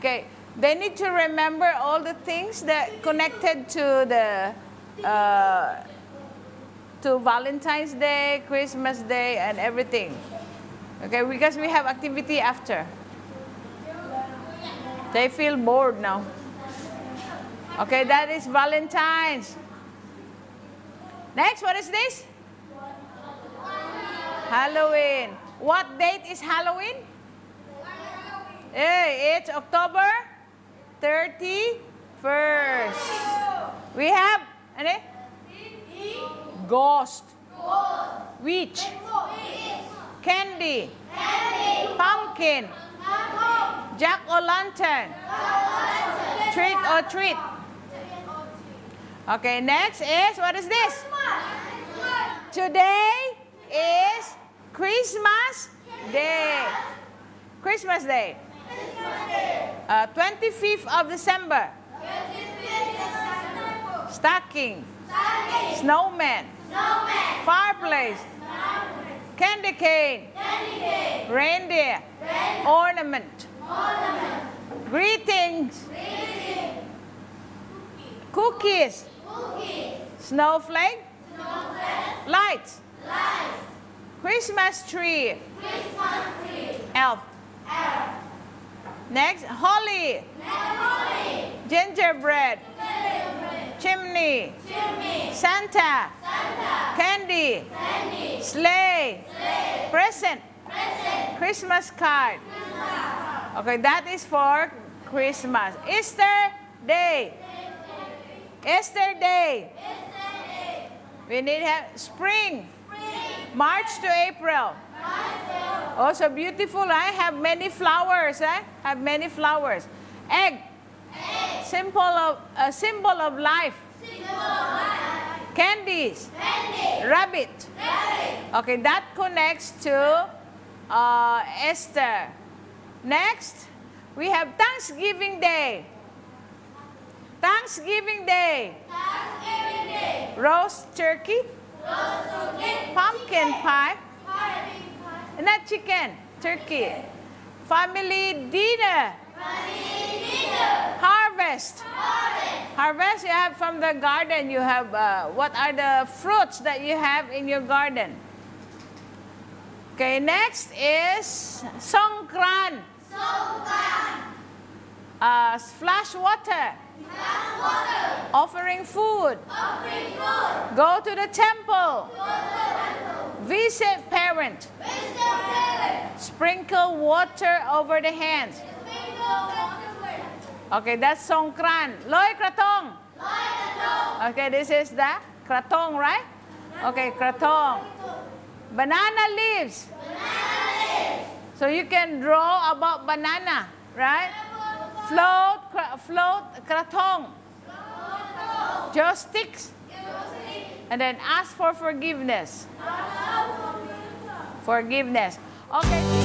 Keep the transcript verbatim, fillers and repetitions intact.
Okay, they need to remember all the things that connected to the uh, to Valentine's Day, Christmas Day, and everything. Okay, because we have activity after. They feel bored now. Okay, that is Valentine's. Next, what is this? Halloween. What date is Halloween? Hey, it's October thirty-first. We have ano? Ghost. Witch. Candy. Pumpkin. Jack-o'-lantern. Trick or treat. Okay, next is, what is this? Today is Christmas Day. Christmas Day. Uh, twenty-fifth of December. Stocking. Snowman. Fireplace. Candy cane. Reindeer. Ornament. Greetings. Cookies. Snowflake. Lights. Christmas tree. Elf. Next, holly. Gingerbread. Chimney. Santa. Candy. Sleigh. Present. Christmas card. Okay, that is for Christmas. Easter Day. Easter Day. We need to have spring. March to April. Oh, so beautiful. I have many flowers. Eh? Have many flowers. Egg. Symbol of a symbol of life. Candies. Rabbit. Okay, that connects to uh, Esther. Next, we have Thanksgiving Day. Thanksgiving Day. Roast turkey. Pumpkin pie. Not chicken, turkey. Family dinner. Harvest. Harvest you have from the garden. You have, uh, what are the fruits that you have in your garden? Okay, next is Songkran. Uh, splash water. Offering food. Go to the temple. Visit parent. Sprinkle water over the hands. Okay, that's Songkran. Loy Kratong. Okay, this is the Kratong, right? Okay, Kratong. Banana leaves. So you can draw about banana, right? Float, float, Kratong. Just sticks. And then ask for forgiveness. Forgiveness. Okay.